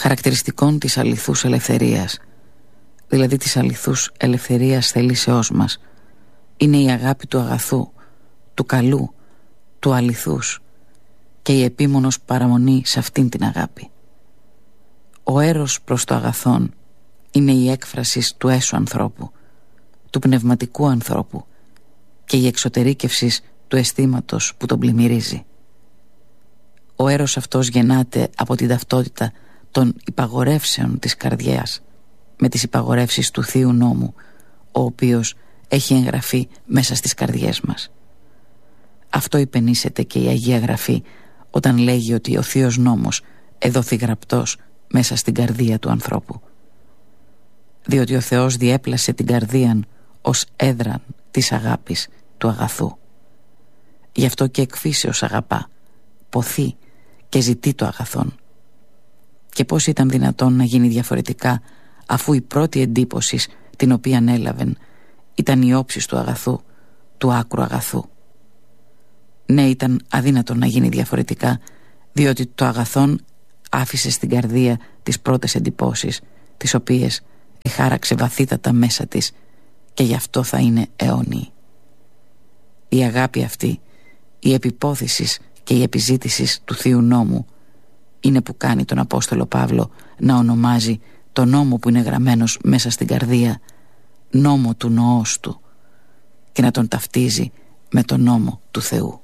χαρακτηριστικών της αληθούς ελευθερίας, δηλαδή της αληθούς ελευθερίας θελήσεώς μας, είναι η αγάπη του αγαθού, του καλού, του αληθούς και η επίμονος παραμονή σε αυτήν την αγάπη. Ο έρος προς το αγαθόν είναι η έκφραση του έσω ανθρώπου, του πνευματικού ανθρώπου και η εξωτερήκευση του αισθήματος που τον πλημμυρίζει. Ο έρος αυτός γεννάται από την ταυτότητα των υπαγορεύσεων της καρδιάς με τις υπαγορεύσεις του Θείου Νόμου, ο οποίος έχει εγγραφεί μέσα στις καρδιές μας. Αυτό υπενήσεται και η Αγία Γραφή όταν λέγει ότι ο Θείος Νόμος εδόθη γραπτός μέσα στην καρδία του ανθρώπου. Διότι ο Θεός διέπλασε την καρδίαν ως έδραν της αγάπης του αγαθού. Γι' αυτό και εκφύσεως αγαπά, ποθεί και ζητεί το αγαθόν. Και πώς ήταν δυνατόν να γίνει διαφορετικά, αφού η πρώτη εντύπωση την οποία έλαβεν ήταν η όψης του αγαθού, του άκρου αγαθού. Ναι, ήταν αδύνατο να γίνει διαφορετικά, διότι το αγαθόν άφησε στην καρδία τις πρώτες εντυπώσεις, τις οποίες εχάραξε βαθύτατα μέσα της και γι' αυτό θα είναι αιώνιη. Η αγάπη αυτή, η επιπόθηση και η επιζήτηση του Θείου Νόμου είναι που κάνει τον Απόστολο Παύλο να ονομάζει τον νόμο που είναι γραμμένος μέσα στην καρδία νόμο του νοός του και να τον ταυτίζει με τον νόμο του Θεού.